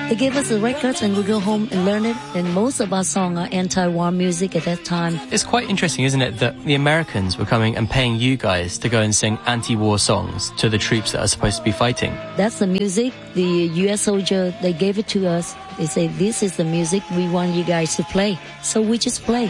They gave us the records and we go home and learn it. And most of our songs are anti-war music at that time. It's quite interesting, isn't it, that the Americans were coming and paying you guys to go and sing anti-war songs to the troops that are supposed to be fighting. That's the music. The U.S. soldier, they gave it to us. They say, this is the music we want you guys to play. So we just play.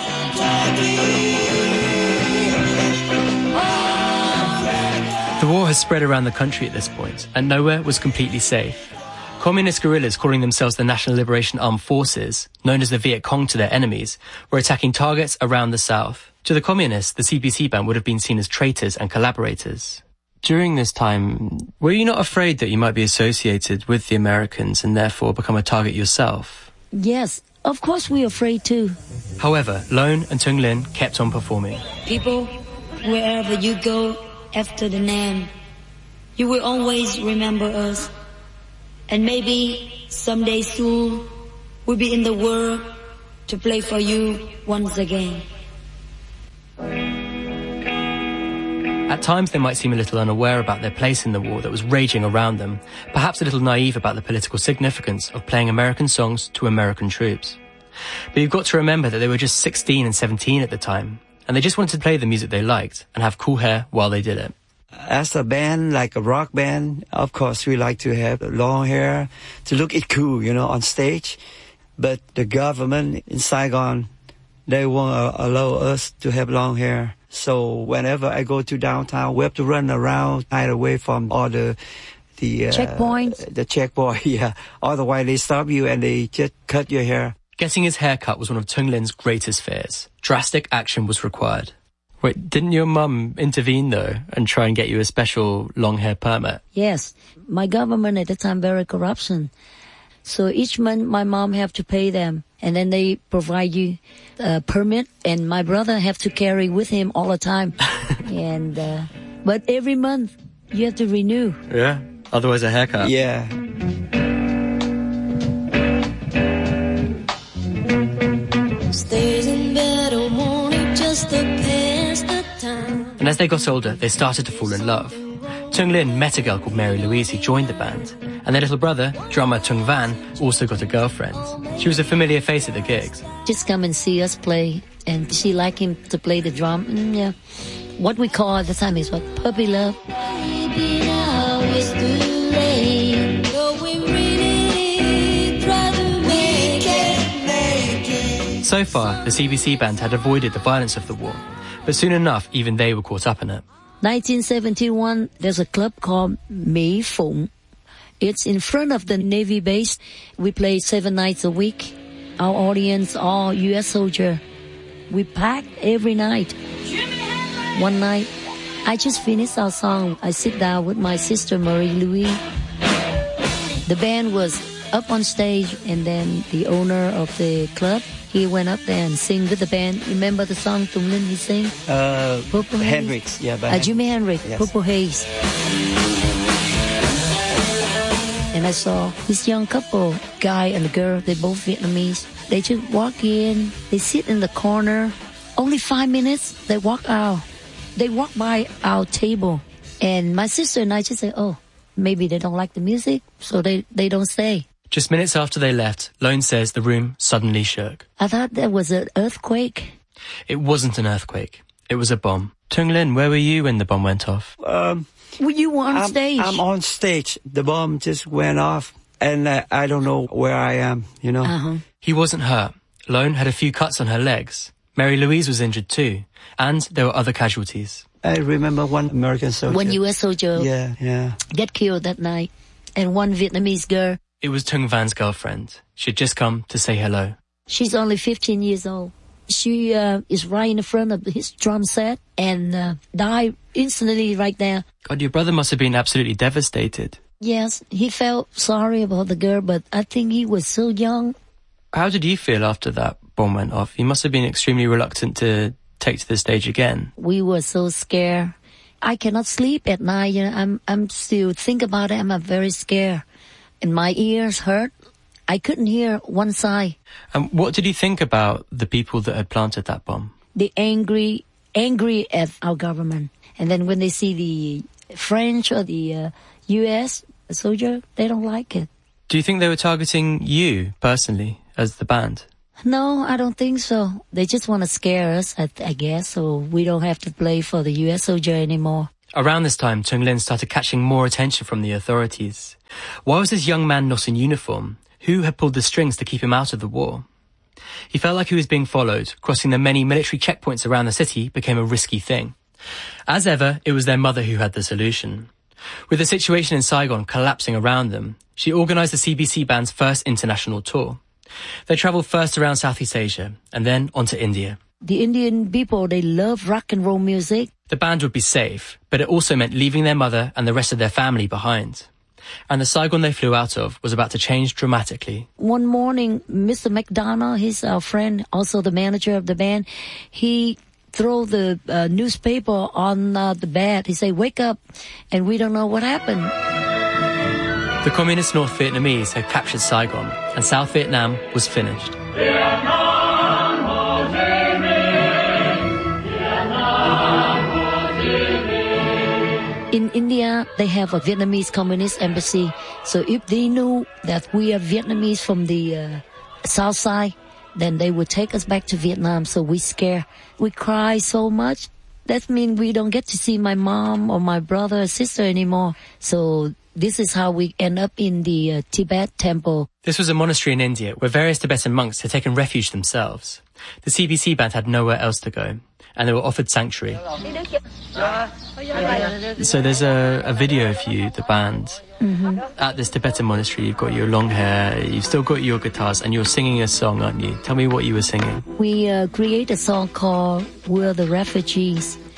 The war has spread around the country at this point, and nowhere was completely safe. Communist guerrillas calling themselves the National Liberation Armed Forces, known as the Viet Cong to their enemies, were attacking targets around the south. To the communists, the CPC band would have been seen as traitors and collaborators. During this time, were you not afraid that you might be associated with the Americans and therefore become a target yourself? Yes, of course we're afraid too. However, Lone and Tung Lin kept on performing. People, wherever you go after the name, you will always remember us. And maybe someday soon we'll be in the world to play for you once again. At times they might seem a little unaware about their place in the war that was raging around them, perhaps a little naive about the political significance of playing American songs to American troops. But you've got to remember that they were just 16 and 17 at the time, and they just wanted to play the music they liked and have cool hair while they did it. As a band, like a rock band, of course we like to have long hair to look it cool, on stage. But the government in Saigon, they won't allow us to have long hair. So whenever I go to downtown, we have to run around, hide away from all the checkpoints. The checkpoint, yeah. Otherwise they stop you and they just cut your hair. Getting his hair cut was one of Tung Lin's greatest fears. Drastic action was required. Wait, didn't your mum intervene, though, and try and get you a special long hair permit? Yes. My government at the time, very corruption. So each month, my mom have to pay them. And then they provide you a permit. And my brother have to carry with him all the time. And but every month, you have to renew. Yeah, otherwise a haircut. Yeah. Stays in bed all morning just to pass the time. And as they got older, they started to fall in love. Tung Lin met a girl called Mary Louise who joined the band. And their little brother, drummer Tung Van, also got a girlfriend. She was a familiar face at the gigs. Just come and see us play. And she liked him to play the drum. Yeah. What we call at the time is what? Puppy love. So far, the CPC band had avoided the violence of the war, but soon enough, even they were caught up in it. 1971, there's a club called Mỹ Phụng. It's in front of the Navy base. We play 7 nights a week. Our audience, all U.S. soldiers. We packed every night. One night, I just finished our song. I sit down with my sister, Marie Louise. The band was up on stage, and then the owner of the club, he went up there and sing with the band. Remember the song Tung Lin he sang? Hendrix, yeah. Jimi Hendrix, yes. Purple Haze. And I saw this young couple, guy and a girl, they're both Vietnamese. They just walk in, they sit in the corner. Only 5 minutes, they walk out. They walk by our table. And my sister and I just say, oh, maybe they don't like the music, so they don't stay. Just minutes after they left, Lone says the room suddenly shook. I thought that was an earthquake. It wasn't an earthquake. It was a bomb. Tung Lin, where were you when the bomb went off? You were on stage. I'm on stage. The bomb just went off, and I don't know where I am, Uh-huh. He wasn't hurt. Lone had a few cuts on her legs. Mary Louise was injured too. And there were other casualties. I remember one American soldier. One U.S. soldier get killed that night. And one Vietnamese girl. It was Tung Van's girlfriend. She'd just come to say hello. She's only 15 years old. She is right in the front of his drum set and died instantly right there. God, your brother must have been absolutely devastated. Yes, he felt sorry about the girl, but I think he was so young. How did you feel after that bomb went off? You must have been extremely reluctant to take to the stage again. We were so scared. I cannot sleep at night. I'm still think about it. I'm very scared. And my ears hurt. I couldn't hear one side. And what did you think about the people that had planted that bomb? They angry at our government. And then when they see the French or the U.S. soldier, they don't like it. Do you think they were targeting you, personally, as the band? No, I don't think so. They just want to scare us, I guess, so we don't have to play for the US soldier anymore. Around this time, Tung Lin started catching more attention from the authorities. Why was this young man not in uniform? Who had pulled the strings to keep him out of the war? He felt like he was being followed. Crossing the many military checkpoints around the city became a risky thing. As ever, it was their mother who had the solution. With the situation in Saigon collapsing around them, she organised the CBC band's first international tour. They travelled first around Southeast Asia and then on to India. The Indian people, they love rock and roll music. The band would be safe, but it also meant leaving their mother and the rest of their family behind. And the Saigon they flew out of was about to change dramatically. One morning, Mr. McDonough, he's our friend, also the manager of the band, he threw the newspaper on the bed. He said, "Wake up," and we don't know what happened. The communist North Vietnamese had captured Saigon, and South Vietnam was finished. In India, they have a Vietnamese communist embassy. So if they knew that we are Vietnamese from the south side, then they would take us back to Vietnam. So we scared. We cry so much. That means we don't get to see my mom or my brother or sister anymore. So this is how we end up in the Tibet temple. This was a monastery in India where various Tibetan monks had taken refuge themselves. The CBC band had nowhere else to go, and they were offered sanctuary. So there's a video of you, the band, at this Tibetan monastery. You've got your long hair, you've still got your guitars, and you're singing a song, aren't you? Tell me what you were singing. We create a song called "We're the Refugees."